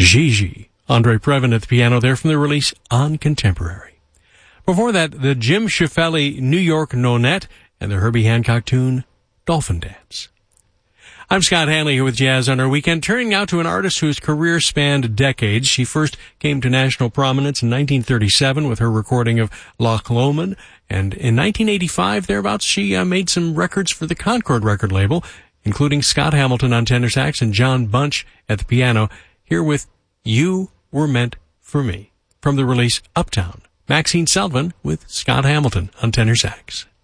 Gigi. Andre Previn at the piano there from the release On Contemporary. Before that, the Jim Shifley New York Nonette and the Herbie Hancock tune Dolphin Dance. I'm Scott Hanley here with Jazz on Our Weekend, turning now to an artist whose career spanned decades. She first came to national prominence in 1937 with her recording of Loch Lomond, and in 1985, thereabouts, she made some records for the Concord record label, including Scott Hamilton on tenor sax and John Bunch at the piano, here with You Were Meant for Me, from the release Uptown. Maxine Sullivan with Scott Hamilton on tenor sax.